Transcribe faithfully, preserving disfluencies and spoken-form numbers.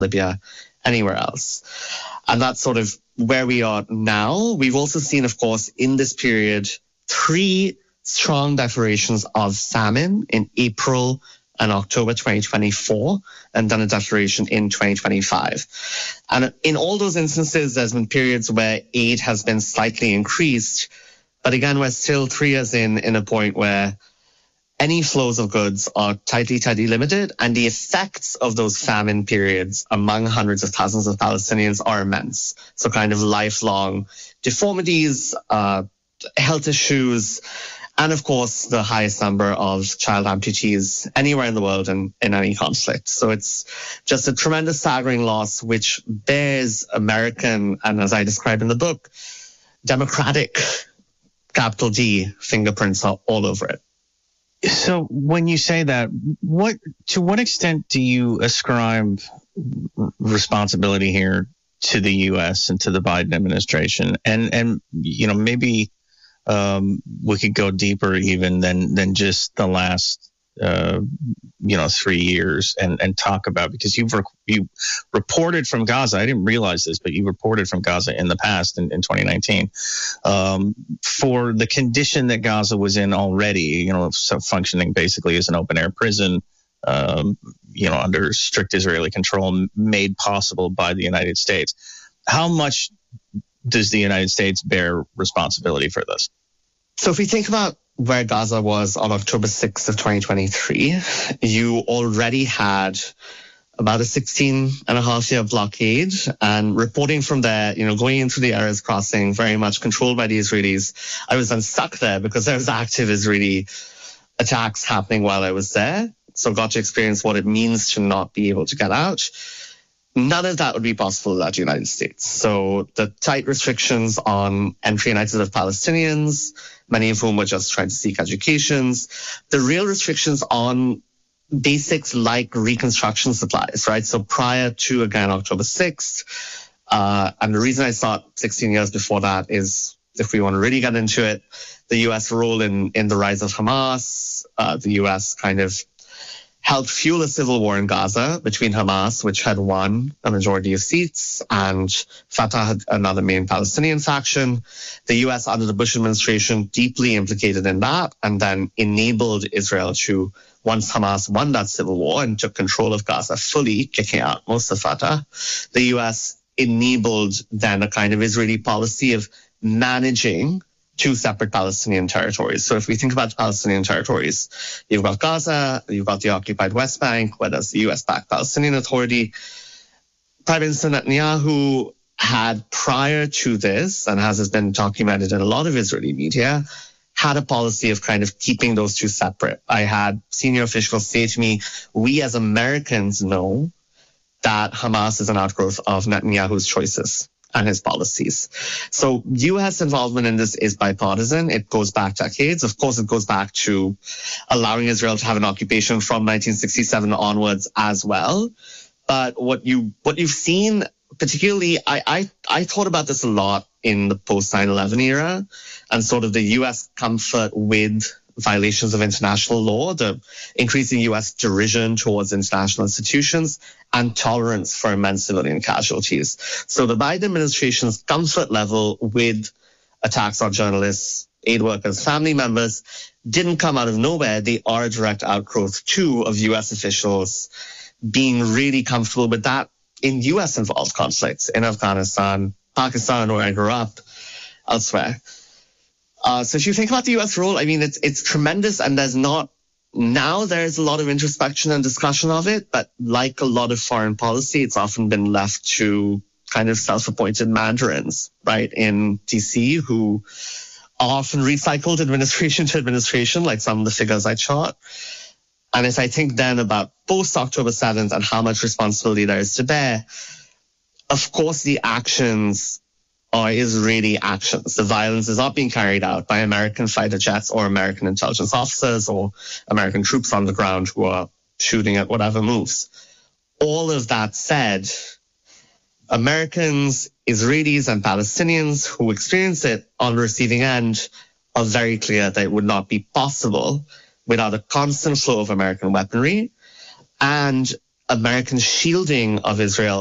Libya, anywhere else. And that's sort of where we are now. We've also seen, of course, in this period, three strong declarations of famine in April and October twenty twenty-four, and then a declaration in twenty twenty-five. And in all those instances, there's been periods where aid has been slightly increased. But again, we're still three years in, in a point where any flows of goods are tightly, tightly limited, and the effects of those famine periods among hundreds of thousands of Palestinians are immense. So kind of lifelong deformities, uh, health issues, and of course, the highest number of child amputees anywhere in the world and in any conflict. So it's just a tremendous, staggering loss, which bears American, and as I described in the book, democratic, capital D, fingerprints are all over it. So when you say that, what to what extent do you ascribe responsibility here to the U S and to the Biden administration? And and you know maybe um, we could go deeper even than than just the last uh, you know three years and and talk about, because you've re- you reported from Gaza. I didn't realize this, but you reported from Gaza in the past in, in twenty nineteen um, for the condition that Gaza was in already. You know, so functioning basically as an open air prison. Um, you know, under strict Israeli control, made possible by the United States. How much does the United States bear responsibility for this? So if we think about where Gaza was on October sixth of twenty twenty-three, you already had about a sixteen and a half year blockade, and reporting from there, you know, going in through the Erez crossing, very much controlled by the Israelis. I was then stuck there because there was active Israeli attacks happening while I was there. So got to experience what it means to not be able to get out. None of that would be possible without the United States. So the tight restrictions on entry and exit of Palestinians, many of whom were just trying to seek educations, the real restrictions on basics like reconstruction supplies, right? So prior to, again, October sixth, uh, and the reason I thought sixteen years before that is, if we want to really get into it, the U S role in, in the rise of Hamas, uh, the U S kind of helped fuel a civil war in Gaza between Hamas, which had won a majority of seats, and Fatah had another main Palestinian faction. The U S under the Bush administration deeply implicated in that, and then enabled Israel to, once Hamas won that civil war and took control of Gaza fully, kicking out most of Fatah, the U S enabled then a kind of Israeli policy of managing two separate Palestinian territories. So if we think about the Palestinian territories, you've got Gaza, you've got the occupied West Bank, where there's the U S-backed Palestinian Authority. Prime Minister Netanyahu had, prior to this, and as has been documented in a lot of Israeli media, had a policy of kind of keeping those two separate. I had senior officials say to me, we as Americans know that Hamas is an outgrowth of Netanyahu's choices and his policies. So U S involvement in this is bipartisan. It goes back decades. Of course, it goes back to allowing Israel to have an occupation from nineteen sixty-seven onwards as well. But what you what you've seen, particularly, I I, I thought about this a lot in the post nine eleven era, and sort of the U S comfort with violations of international law, the increasing U S derision towards international institutions, and tolerance for immense civilian casualties. So the Biden administration's comfort level with attacks on journalists, aid workers, family members didn't come out of nowhere. They are a direct outgrowth, too, of U S officials being really comfortable with that in U S-involved conflicts in Afghanistan, Pakistan, where I grew up, elsewhere. Uh, so if you think about the U S role, I mean, it's it's tremendous, and there's not, now there's a lot of introspection and discussion of it, but like a lot of foreign policy, it's often been left to kind of self-appointed mandarins, right, in D C, who are often recycled administration to administration, like some of the figures I chart. And if I think then about post-October seventh and how much responsibility there is to bear, of course the actions are Israeli actions. The violence is not being carried out by American fighter jets or American intelligence officers or American troops on the ground who are shooting at whatever moves. All of that said, Americans, Israelis, and Palestinians who experience it on the receiving end are very clear that it would not be possible without a constant flow of American weaponry and American shielding of Israel